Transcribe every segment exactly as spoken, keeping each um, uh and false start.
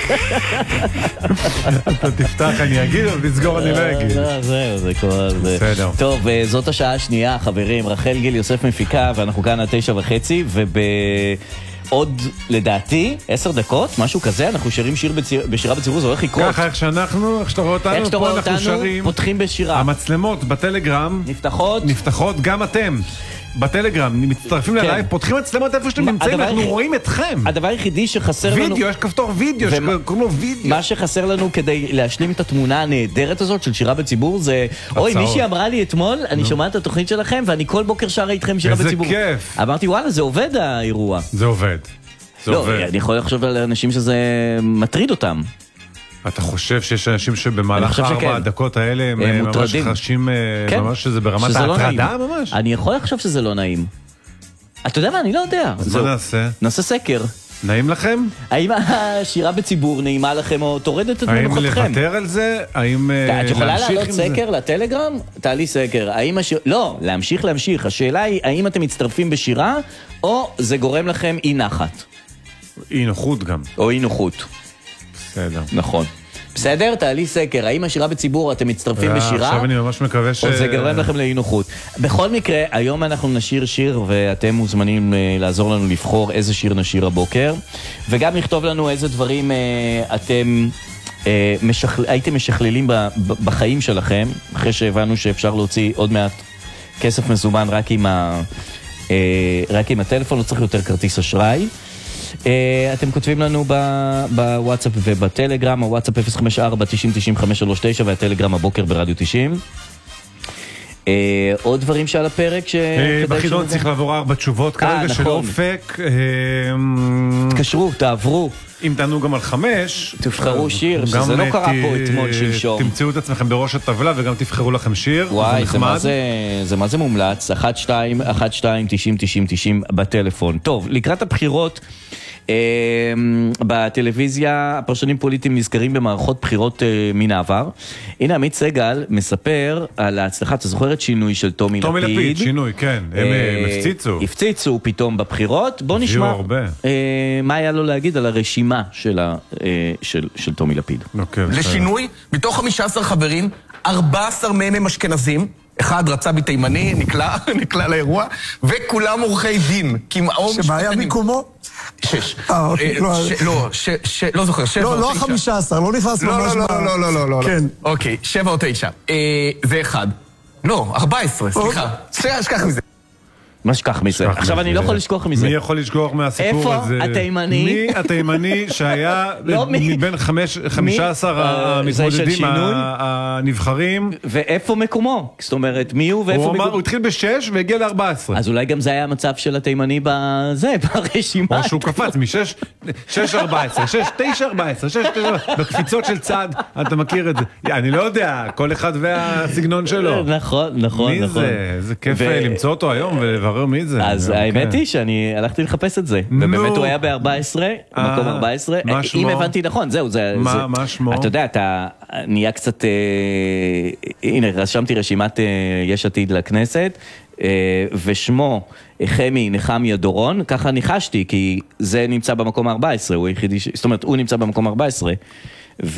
אתה תפתח, אני אגיד, אבל תסגור, אני לא אגיד. זהו, זה כבר... בסדר. טוב, זאת השעה השנייה, חברים. רחל גיל יוסף מפיקה, ואנחנו כאן עד תשע וחצי, ובעוד, לדעתי, עשר דקות, משהו כזה, אנחנו שרים שיר בשירה בציבור, זה הולך לקרות. ככה, איך שאנחנו, איך שאתה רואה אותנו, איך שאתה רואה אותנו, שרים. פותחים בשירה. המצלמות בטלגרם נפתחות. נפתחות, גם אתם. בטלגרם, מצטרפים כן. ללייב, פותחים מצלמות איפה שאתם נמצאים, אנחנו היח... רואים אתכם. הדבר היחידי שחסר וידאו, לנו... וידאו, יש כפתור וידאו, ומה... שקוראים לו וידאו. מה שחסר לנו כדי להשלים את התמונה הנהדרת הזאת של שירה בציבור זה... הצעות. אוי, מישהי אמרה לי אתמול, אני no. שומעת את התוכנית שלכם, ואני כל בוקר שרה איתכם שירה איזה בציבור. איזה כיף. אמרתי, וואלה, זה עובד האירוע. זה עובד. זה לא, עובד. אני יכול לחשוב על אנשים שזה מטריד אותם. אתה חושב שיש אנשים שבמהלך ארבע הדקות האלה הם ממש חשים, ממש שזה ברמת ההטרדה ממש? אני יכול לחשוב שזה לא נעים. אתה יודע מה? אני לא יודע. אז מה נעשה? נעשה סקר. נעים לכם? האם השירה בציבור נעימה לכם או תורדת את מנוחתכם? האם לוותר על זה? האם להמשיך עם זה? את יכולה לעלות סקר לטלגרם? תעלי סקר. לא, להמשיך להמשיך. השאלה היא, האם אתם מצטרפים בשירה או זה גורם לכם אי נחת? אי נוחות גם. או אי נוחות. בסדר. נכון. בסדר? תעלי סקר. האם השירה בציבור אתם מצטרפים בשירה? עכשיו אני ממש מקווה ש... או זה גרם לכם לאי נוחות. בכל מקרה, היום אנחנו נשיר שיר, ואתם מוזמנים לעזור לנו לבחור איזה שיר נשיר הבוקר, וגם לכתוב לנו איזה דברים אתם הייתם משכללים בחיים שלכם, אחרי שהבנו שאפשר להוציא עוד מעט כסף מזומן רק עם ה... רק עם הטלפון, לא צריך יותר כרטיס אשראי. אתם כותבים לנו בוואטסאפ ובטלגרם, הוואטסאפ אפס חמש ארבע תשעים תשעים חמש שלוש תשע והטלגרם הבוקר ברדיו תשעים. עוד דברים שעל הפרק בחידון צריך לעבור ארבע תשובות כרגע של אופק. תקשרו, תעברו. אם תענו גם על חמש, תבחרו שיר, שזה לא קרה פה אתמול שלשום. תמצאו את עצמכם בראש הטבלה וגם תבחרו לכם שיר. וואי, זה מה זה מומלץ. אחת שתיים אחת שתיים תשעים תשעים תשעים בטלפון. טוב, לקראת הבחירות בטלוויזיה הפרשנים פוליטיים נזכרים במערכות בחירות מן העבר. הנה עמית סגל מספר על ההצלחה, אתה זוכר את שינוי של טומי לפיד? טומי לפיד, שינוי, כן, הם הפציצו. הפציצו פתאום בבחירות. בוא נשמע מה היה לו להגיד על הרשימה של טומי לפיד. לשינוי, מתוך חמישה עשר חברים, ארבעה עשר מהם הם אשכנזים, אחד רצה בתימני, נקלע, נקלע לאירוע, וכולם עורכי דין. שמה היה מיקומו? שש. לא, לא זוכר, שבע או תשע. לא, לא החמישה עשר, לא נכנס ממש... לא, לא, לא, לא, לא, לא. כן. אוקיי, שבע או תשע. זה אחד. לא, ארבע עשרה, סליחה. שכח מזה. מה שכח מזה? עכשיו אני לא יכול לשכוח מזה. מי יכול לשכוח מהסיפור הזה? איפה התימני? מי התימני שהיה מבין חמישה עשר המתמודדים הנבחרים? ואיפה מקומו? זאת אומרת, מי הוא ואיפה מקומו? הוא התחיל בשש והגיע לארבע עשרה. אז אולי גם זה היה המצב של התימני בזה, ברשימה. או שהוא קפץ משש, שש ארבע עשרה, שש תשע ארבע עשרה, שש תשע, בקפיצות של צד, אתה מכיר את זה. אני לא יודע, כל אחד והסגנון שלו. נכון, נכון, מי זה? זה כיף למצוא אותו היום ולברר מי זה. אז האמת היא שאני הלכתי לחפש את זה, ובאמת הוא היה ב-ארבע עשרה, מקום ארבע עשרה, אם הבנתי נכון, זהו, זה... מה שמו? אתה יודע, אתה נהיה קצת... הנה, רשמתי רשימת יש עתיד לכנסת, ושמו חמי נחמיה דורון, ככה ניחשתי, כי זה נמצא במקום ארבע עשרה, הוא היחידי, זאת אומרת, הוא נמצא במקום ארבע עשרה, ו...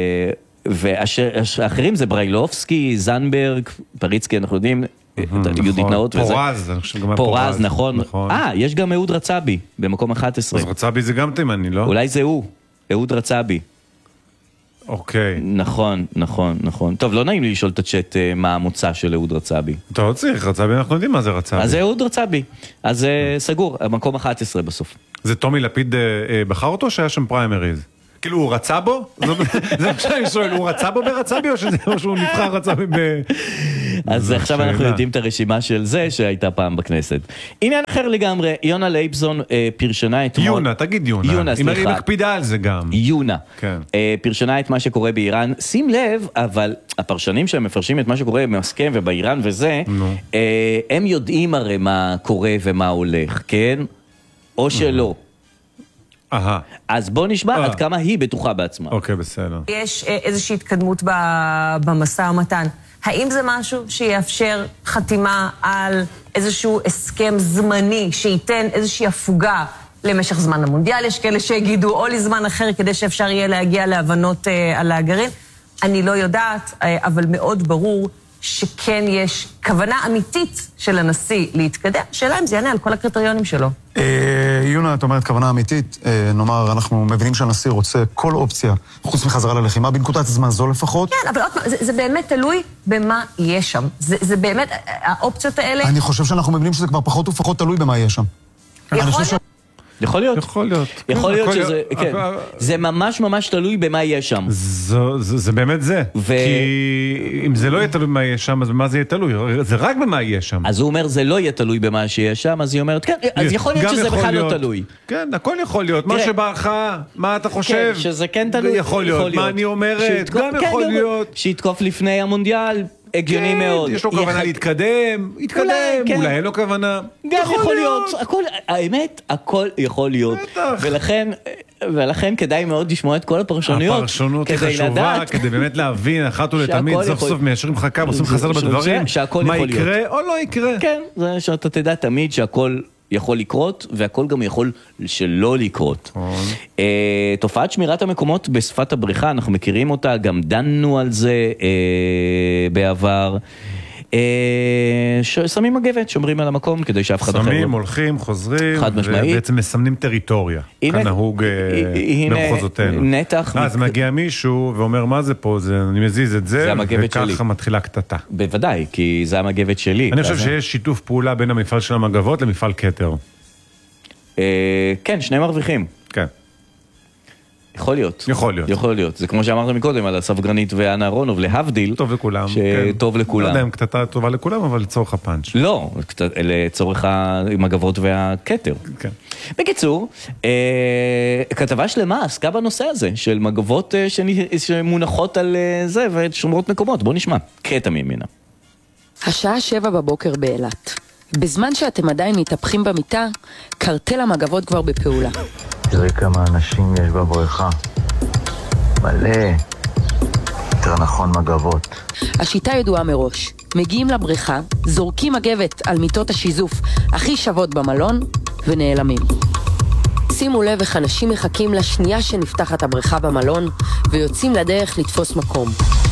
והאחרים זה בריילובסקי, זנברג, פריצקי, אנחנו יודעים, יהודית נאות וזה. פורז, אני חושב גם היה פורז, נכון. אה, יש גם אהוד רצבי, במקום אחת עשרה. אז רצבי זה גם תימני, לא? אולי זה הוא, אהוד רצבי. אוקיי. נכון, נכון, נכון. טוב, לא נעים לי לשאול את הצ'אט מה המוצא של אהוד רצבי. אתה לא צריך, רצבי, אנחנו יודעים מה זה רצבי. אז זה אהוד רצבי. אז סגור, מקום אחת עשרה בסוף. זה טומי לפיד בחר אותו או שהיה שם פריימריז? כאילו הוא רצה בו? זה מה שאני שואל, הוא רצה בו ברצבי או שזה או שהוא נבחר רצבי ב... אז עכשיו אנחנו יודעים את הרשימה של זה שהייתה פעם בכנסת. עניין אחר לגמרי, יונה לייבזון פרשנה אתמול... יונה, תגיד יונה. יונה, סליחה. היא מקפידה על זה גם. יונה. כן. פרשנה את מה שקורה באיראן. שים לב, אבל הפרשנים שהם מפרשים את מה שקורה במסכם ובאיראן וזה, הם יודעים הרי מה קורה ומה הולך, כן? או שלא. אהה. אז בוא נשמע עד כמה היא בטוחה בעצמה. אוקיי, בסדר. יש איזושהי התקדמות במשא ומתן. האם זה משהו שיאפשר חתימה על איזשהו הסכם זמני, שייתן איזושהי הפוגה למשך זמן המונדיאל, יש כאלה שיגידו, או לזמן אחר, כדי שאפשר יהיה להגיע להבנות אה, על הגרעין. אני לא יודעת, אה, אבל מאוד ברור שכן יש כוונה אמיתית של הנשיא להתקדם. שאלה אם זה יענה על כל הקריטריונים שלו. אה, יונה, את אומרת כוונה אמיתית. אה, נאמר, אנחנו מבינים שהנשיא רוצה כל אופציה, חוץ מחזרה ללחימה, בנקודת זמן זו לפחות. כן, אבל עוד פעם, זה, זה באמת תלוי במה יהיה שם. זה, זה באמת, האופציות האלה... אני חושב שאנחנו מבינים שזה כבר פחות ופחות תלוי במה יהיה שם. יכול להיות? יכול להיות. יכול להיות. יכול להיות הכל- שזה, כן. אבל- זה ממש ממש תלוי במה יהיה שם. זו- זה זה באמת זה. ו- כי אם זה לא יהיה תלוי במה יהיה שם, אז במה זה יהיה תלוי? זה רק במה יהיה שם. אז הוא אומר, זה לא יהיה תלוי במה שיהיה שם, אז היא אומרת, כן, אז יכול להיות גם שזה יכול בכלל לא להיות. תלוי. כן, הכל יכול להיות. מה תראה, שבא לך, מה אתה חושב? כן, שזה כן תלוי. יכול להיות. מה אני אומרת? שיתקוף- גם כן, יכול גם- להיות. שיתקוף לפני המונדיאל, הגיוני כן, מאוד. יש לו כוונה יח- להתקדם, יתקדם, כן. אולי אין לו כוונה. גם יכול להיות, הכל, האמת, הכל יכול להיות. בטח. ולכן, ולכן כדאי מאוד לשמוע את כל הפרשנויות. הפרשנות היא כדי חשובה, לדעת כדי באמת להבין אחת ולתמיד, שהכל סוף יכול- סוף מיישרים לך קו, עושים לך סדר ש- בדברים, שהכל מה יכול יקרה או לא יקרה. כן, זה שאתה תדע תמיד שהכל יכול לקרות, והכל גם יכול שלא לקרות. אה, תופעת שמירת המקומות בשפת הבריכה, אנחנו מכירים אותה, גם דנו על זה אה, בעבר. אה, ששמים מגבת, שומרים על המקום כדי שאף אחד אחר שמים, לא... הולכים, חוזרים, חד משמעית. ובעצם מסמנים טריטוריה, הנה- כנהוג אה, הנה במחוזותינו. נתח אז מת- מגיע מישהו ואומר, מה זה פה? זה- אני מזיז את זה זה, המגבת שלי. וככה מתחילה קטטה. בוודאי, כי זה המגבת שלי. אני חושב אז- שיש שיתוף פעולה בין המפעל של המגבות למפעל כתר. אה, כן, שני מרוויחים. כן. יכול להיות. יכול להיות. יכול להיות. זה כמו שאמרת מקודם על אסף גרנית ואנה אהרונוב, להבדיל. טוב לכולם. שטוב כן. לכולם. לא יודע אם קטטה טובה לכולם, אבל לצורך הפאנץ'. לא, קצת- לצורך המגבות והכתר. כן. בקיצור, אה, כתבה שלמה עסקה בנושא הזה, של מגבות אה, שנ- שמונחות על אה, זה ושומרות מקומות. בואו נשמע. קטע ממנה. השעה שבע בבוקר באילת. בזמן שאתם עדיין מתהפכים במיטה, קרטל המגבות כבר בפעולה. תראי כמה אנשים יש בבריכה. מלא. יותר נכון מגבות. השיטה ידועה מראש. מגיעים לבריכה, זורקים מגבת על מיטות השיזוף הכי שוות במלון, ונעלמים. שימו לב איך אנשים מחכים לשנייה שנפתחת הבריכה במלון, ויוצאים לדרך לתפוס מקום.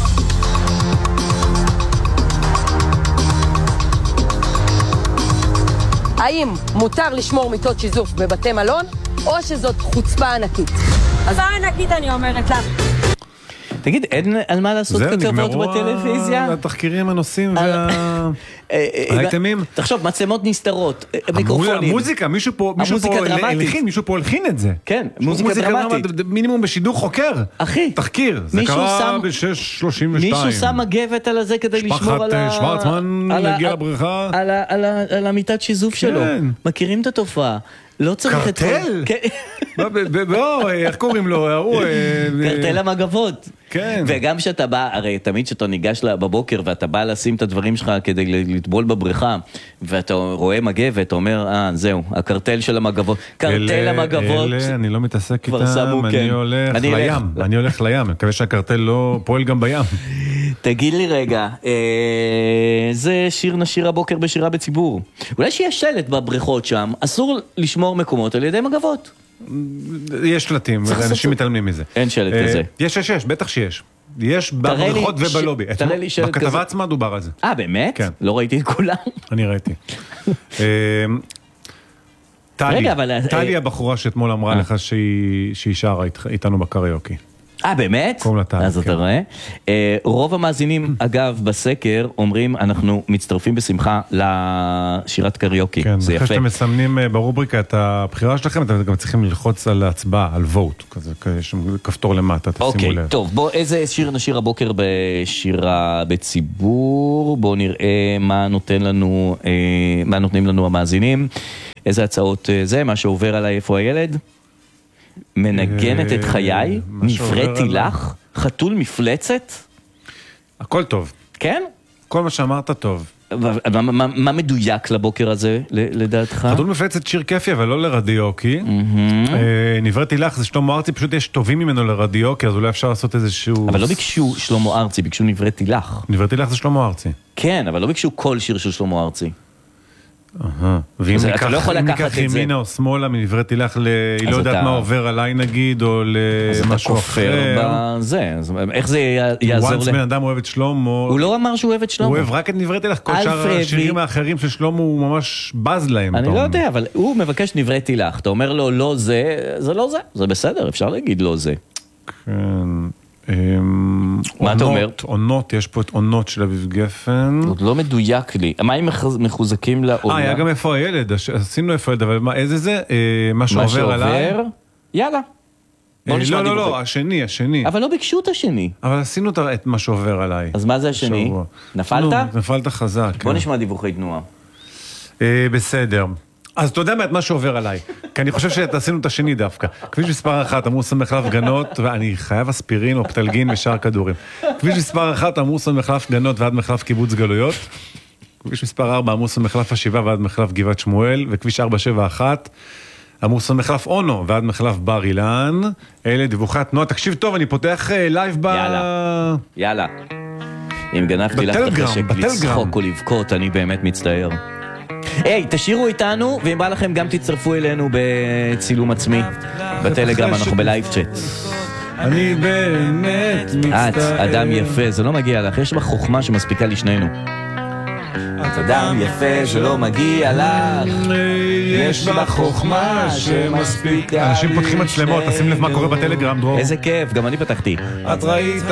האם מותר לשמור מיטות שיזוף בבתי מלון, או שזאת חוצפה ענקית? חוצפה ענקית אני אומרת לך. תגיד, אין על מה לעשות זהו, כתבות נגמרו בטלוויזיה? התחקירים, הנושאים אה, וה... אה, אה, האייטמים? תחשוב, מצלמות נסתרות, אה, מיקרופונים. המוזיקה, מישהו פה מישהו המוזיקה פה דרמטית. הלחין, מישהו פה הלחין את זה. כן, מוזיקה דרמטית. מינימום בשידור חוקר. אחי, תחקיר. זה מישהו קרה שם- ב-שש שלושים ושתיים. מישהו שם מגבת על הזה כדי משפחת, לשמור על ה... אה, שוורצמן על ה- הגיע לבריכה. על ה- על ה- על המיטת שיזוף שלו. מכירים את התופעה. לא צריך את... כל- קרטל? כן. לא, ב- ב- לא, איך קוראים לו? ההוא, אה, קרטל המגבות. כן. וגם שאתה בא, הרי תמיד שאתה ניגש לה- בבוקר ואתה בא לשים את הדברים שלך כדי ל- לטבול בבריכה, ואתה רואה מגבת, אתה אומר, אה, זהו, הקרטל של המגבות. קרטל אלה- המגבות. אלה, אני לא מתעסק כבר איתם, שמו, כן. אני הולך אני אלך. לים. אני הולך לים. אני מקווה שהקרטל לא פועל גם בים. תגיד לי רגע, אה, זה שיר נשיר הבוקר בשירה בציבור. אולי שיש שלט בבריכות שם, אסור לשמור מקומות על ידי מגבות. יש שלטים, צריך אנשים לעשות- מתעלמים מזה. אין שלט אה, כזה. יש, יש, יש, בטח שיש. יש תראה לי בבריכות ש- ובלובי. תראה אתמול- לי שלט כזה. בכתבה עצמה דובר על זה. אה, באמת? כן. לא ראיתי את כולם. אני ראיתי. אה, טלי, רגע, אבל, טלי אה, הבחורה שאתמול אמרה אה. לך שהיא שהיא שרה אית- איתנו בקריוקי. אה, באמת? קוראים לה טלי, אז אתה כן. רואה? אה, רוב המאזינים, אגב, בסקר, אומרים, אנחנו מצטרפים בשמחה לשירת קריוקי. כן, זה אחרי יפה. שאתם מסמנים אה, ברובריקה את הבחירה שלכם, אתם גם צריכים ללחוץ על ההצבעה, על vote, כזה, יש שם כפתור למטה, תשימו אוקיי, לב. טוב, בוא, איזה שיר נשיר הבוקר בשירה בציבור? בואו נראה מה נותן לנו, אה, מה נותנים לנו המאזינים. איזה הצעות אה, זה, מה שעובר עליי, איפה הילד? מנגנת את חיי? מה שעובר נפרדתי עליי. לך? חתול מפלצת? הכל טוב. כן? כל מה שאמרת טוב. ו- מה- מה מה מדויק לבוקר הזה, ל- לדעתך? חתול מפלצת שיר כיפי, אבל לא לרדיוקי. אה, נבראתי לך, זה שלמה ארצי, פשוט יש טובים ממנו לרדיוקי, אז אולי אפשר לעשות איזשהו... אבל לא ביקשו שלמה ארצי, ביקשו נבראתי לך. נבראתי לך זה שלמה ארצי. כן, אבל לא ביקשו כל שיר של שלמה ארצי. ואם אז אתה לא יכול לקחת ניקח את זה. ימינה או שמאלה מנברט הילך ל... היא לא אז יודעת אתה- מה עובר עליי נגיד, או אז אתה למשהו כופר אחר. בזה, אז איך זה יעזור once בן ל... אדם אוהב את שלמה, הוא לא אמר שהוא אוהב את שלמה. הוא אוהב רק את נברט הילך, כל אלפי שאר הביא- השירים האחרים של שלמה הוא ממש בז להם. אני אתה לא אומר. יודע, אבל הוא מבקש נברט הילך. אתה אומר לו לא זה, זה לא זה. זה בסדר, אפשר להגיד לא זה. כן. אמ, מה אתה אומר? עונות, עונות, יש פה את עונות של אביב גפן. עוד לא מדויק לי. מה הם מחז- מחוזקים לעונה? אה, היה גם איפה הילד, הש- עשינו איפה הילד, אבל מה, איזה זה? אה, מה מה שעובר עליי? שעובר? יאללה. בוא אה, נשמע לא, לא, דיווחים. לא, השני, השני. אבל לא ביקשו את השני. אבל עשינו את- את מה שעובר עליי. אז מה זה השני? שבוע. נפלת? נו, נפלת חזק. בוא כן. נשמע דיווחי תנועה. אה, בסדר. אז אתה יודע מה, את מה שעובר עליי. כי אני חושב שעשינו את השני דווקא. כביש מספר אחת, עמוס המחלף גנות, ואני חייב אספירין או פטלגין ושאר כדורים. כביש מספר אחת, עמוס המחלף גנות ועד מחלף קיבוץ גלויות. כביש מספר ארבע, עמוס המחלף השבעה ועד מחלף גבעת שמואל. וכביש ארבע שבע אחת, עמוס המחלף אונו ועד מחלף בר אילן. אלה דיווחי התנועה. תקשיב טוב, אני פותח אה, לייב ב... יאללה. יאללה. אם גנבתי לך את בטלגרם, החשק בטלגרם. לצחוק או לבכות, אני באמת מצטער. היי, תשאירו איתנו, ואם בא לכם גם תצטרפו אלינו בצילום עצמי. בטלגרם, אנחנו בלייב צ'אט. אני באמת מצטער. את אדם יפה, זה לא מגיע לך, יש לך חוכמה שמספיקה לשנינו. את אדם יפה, זה לא מגיע לך. יש בה חוכמה שמספיקה. אנשים פותחים מצלמות, תשים לב מה קורה בטלגרם, דרור. איזה כיף, גם אני פתחתי. את ראית